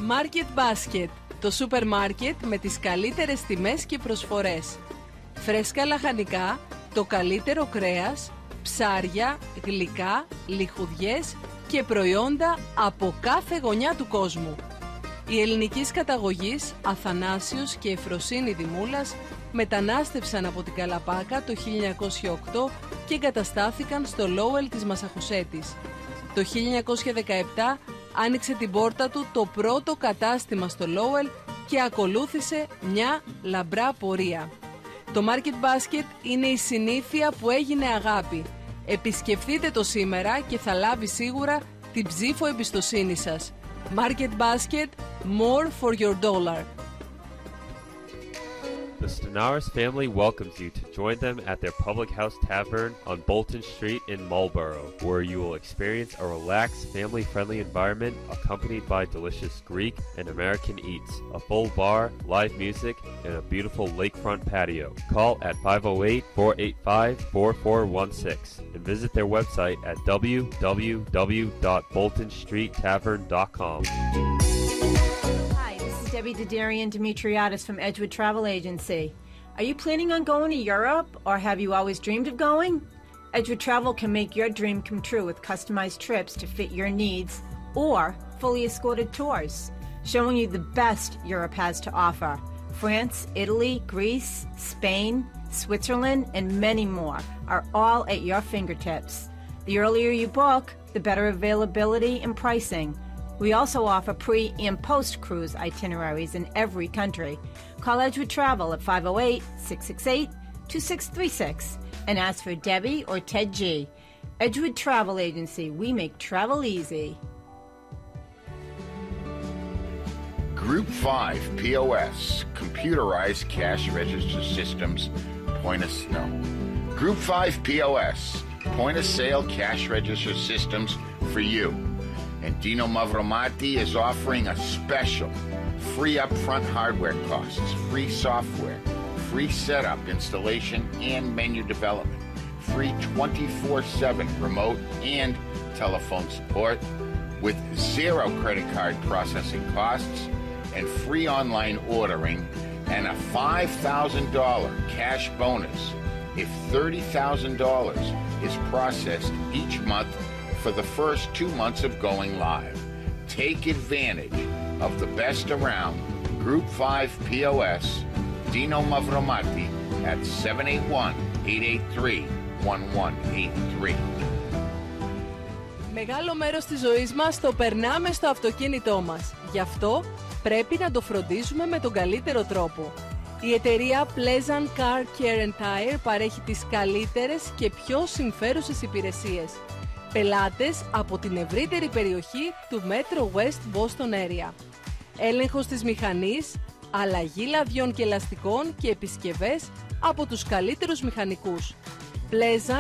Market Basket, το σούπερ μάρκετ με τις καλύτερες τιμές και προσφορές. Φρέσκα λαχανικά, το καλύτερο κρέας, ψάρια, γλυκά, λιχουδιές και προϊόντα από κάθε γωνιά του κόσμου. Οι ελληνικής καταγωγής Αθανάσιος και Εφροσύνη Δημούλας μετανάστευσαν από την Καλαπάκα το 1908 και εγκαταστάθηκαν στο Λόουελ της Μασαχουσέτης. Το 1917 άνοιξε την πόρτα του το πρώτο κατάστημα στο Λόουελ και ακολούθησε μια λαμπρά πορεία. Το Market Basket είναι η συνήθεια που έγινε αγάπη. Επισκεφτείτε το σήμερα και θα λάβει σίγουρα την ψήφο εμπιστοσύνη σας. Market Basket, more for your dollar. The Stenaris family welcomes you to join them at their Public House Tavern on Bolton Street in Marlborough, where you will experience a relaxed, family-friendly environment accompanied by delicious Greek and American eats, a full bar, live music, and a beautiful lakefront patio. Call at 508-485-4416 and visit their website at www.boltonstreettavern.com. Debbie Didarian Demetriadis from Edgewood Travel Agency. Are you planning on going to Europe, or have you always dreamed of going? Edgewood Travel can make your dream come true with customized trips to fit your needs or fully escorted tours, showing you the best Europe has to offer. France, Italy, Greece, Spain, Switzerland, and many more are all at your fingertips. The earlier you book, the better availability and pricing. We also offer pre- and post-cruise itineraries in every country. Call Edgewood Travel at 508-668-2636 and ask for Debbie or Ted G. Edgewood Travel Agency, we make travel easy. Group 5 POS, computerized cash register systems, point of sale. Group 5 POS, point of sale cash register systems for you. And Dino Mavromati is offering a special free upfront hardware costs, free software, free setup, installation, and menu development, free 24/7 remote and telephone support with 0 credit card processing costs and free online ordering and a $5,000 cash bonus if $30,000 is processed each month for the first 2 months of going live. Take advantage of the best around Group 5 POS, Dino Mavromati at 781-883-1183. Μεγάλο μέρος της ζωής μας το περνάμε στο αυτοκίνητό μας. Γι' αυτό πρέπει να το φροντίζουμε με τον καλύτερο τρόπο. Η εταιρεία Pleasant Car Care and Tire παρέχει τις καλύτερες και πιο συμφέρουσες υπηρεσίες. Πελάτες από την ευρύτερη περιοχή του Metro West Boston Area. Έλεγχος της μηχανής, αλλαγή λαδιών και ελαστικών και επισκευές από τους καλύτερους μηχανικούς. Pleasant